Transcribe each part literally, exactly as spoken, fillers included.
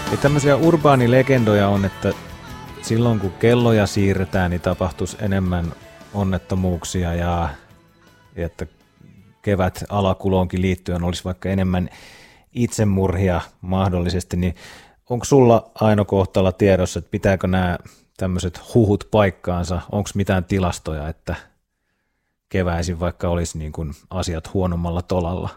Ja tämmöisiä urbaanilegendoja on, että silloin kun kelloja siirretään, niin tapahtuisi enemmän onnettomuuksia ja että kevät alakuloonkin liittyen olisi vaikka enemmän itsemurhia mahdollisesti, niin onko sulla Aino Kohtala tiedossa, että pitääkö nämä tämmöiset huhut paikkaansa, onko mitään tilastoja, että keväisin vaikka olisi niin kuin asiat huonommalla tolalla?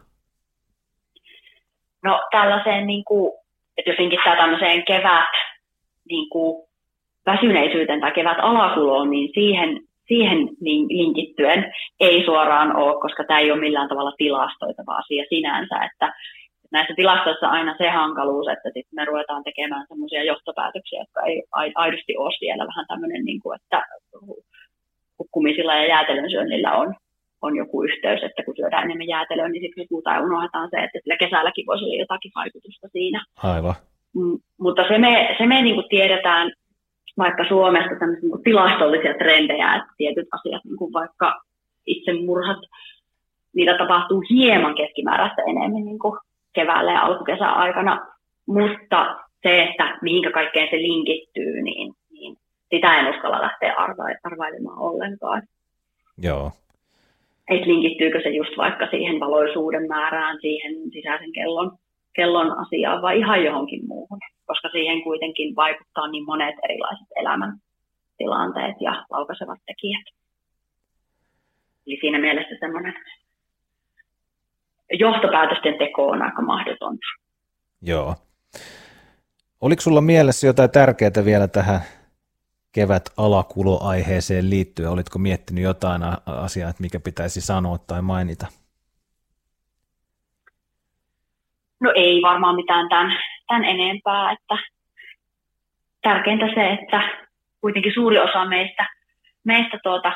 No tällaiseen, niin kuin, että jos linkittää tämmöiseen kevät niin kuin väsyneisyyteen tai kevät alakuloon, niin siihen, siihen linkittyen ei suoraan ole, koska tämä ei ole millään tavalla tilastoitava asia sinänsä, että näissä tilastoissa aina se hankaluus, että sitten me ruvetaan tekemään semmoisia johtopäätöksiä, jotka ei aidosti ole siellä vähän tämmöinen, niin kuin, että hukkumisilla ja jäätelön syönnillä on, on joku yhteys, että kun syödään enemmän jäätelöä, niin sitten puhutaan ja unohdetaan se, että sillä kesälläkin voisi olla jotakin vaikutusta siinä. Aivan. Mm, mutta se me, se me niin kuin tiedetään vaikka Suomesta tämmöisiä niin kuin tilastollisia trendejä, että tietyt asiat, niin kuin vaikka itsemurhat, niitä tapahtuu hieman keskimääräistä enemmän niin kuin keväällä ja alkukesän aikana, mutta se, että mihinkä kaikkeen se linkittyy, niin, niin sitä en uskalla lähteä arva- arvailemaan ollenkaan. Joo. Että linkittyykö se just vaikka siihen valoisuuden määrään, siihen sisäisen kellon, kellon asiaan vai ihan johonkin muuhun, koska siihen kuitenkin vaikuttaa niin monet erilaiset elämäntilanteet ja laukaisevat tekijät. Eli siinä mielessä semmoinen johtopäätösten teko on aika mahdotonta. Joo. Oliko sulla mielessä jotain tärkeää vielä tähän kevät alakuloaiheeseen liittyen? Olitko miettinyt jotain asiaa, että mikä pitäisi sanoa tai mainita? No ei varmaan mitään tämän, tämän enempää. Että tärkeintä se, että kuitenkin suuri osa meistä, meistä tuota,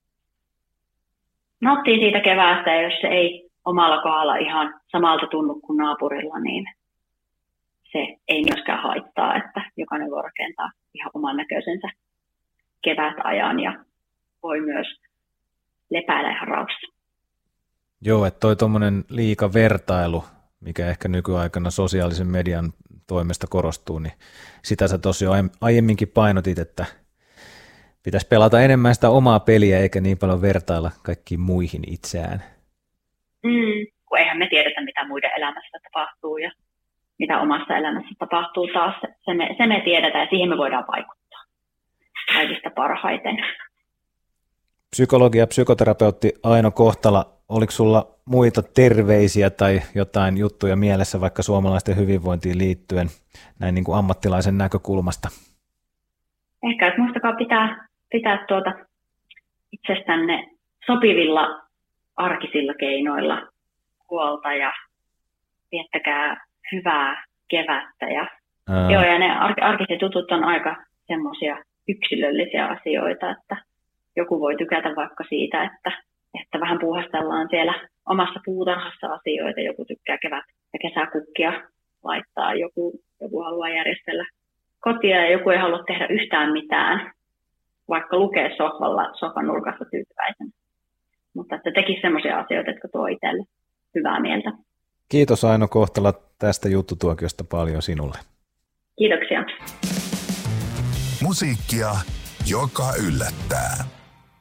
nauttii siitä keväästä, ja jos se ei omalla kohdalla ihan samalta tunnu kuin naapurilla, niin se ei myöskään haittaa, että jokainen voi rakentaa ihan oman näköisensä kevätajan ja voi myös lepäillä ihan rauhassa. Joo, että toi tuommoinen liika vertailu, mikä ehkä nykyaikana sosiaalisen median toimesta korostuu, niin sitä sä tosiaan aiemminkin painotit, että pitäisi pelata enemmän sitä omaa peliä eikä niin paljon vertailla kaikkiin muihin itseään. Mm, kun eihän me tiedetä, mitä muiden elämässä tapahtuu ja mitä omassa elämässä tapahtuu taas. Se me, se me tiedetään ja siihen me voidaan vaikuttaa kaikista parhaiten. Psykologi ja psykoterapeutti Aino Kohtala, oliko sulla muita terveisiä tai jotain juttuja mielessä vaikka suomalaisten hyvinvointiin liittyen näin niin kuin ammattilaisen näkökulmasta? Ehkä, että muistakaa pitää, pitää tuota itsestänne sopivilla arkisilla keinoilla huolta ja viettäkää hyvää kevättä. Ja, joo, ja ne ar- arkiset jutut on aika semmoisia yksilöllisiä asioita, että joku voi tykätä vaikka siitä, että, että vähän puuhastellaan siellä omassa puutarhassa asioita, joku tykkää kevät- ja kesäkukkia laittaa, joku, joku haluaa järjestellä kotia ja joku ei halua tehdä yhtään mitään, vaikka lukee sohvalla sohvan nurkassa tyytyväisenä. Mutta että tekisi semmoisia asioita, jotka tuo itselle hyvää mieltä. Kiitos Aino Kohtala tästä juttutuokiosta paljon sinulle. Kiitoksia. Musiikkia, joka yllättää.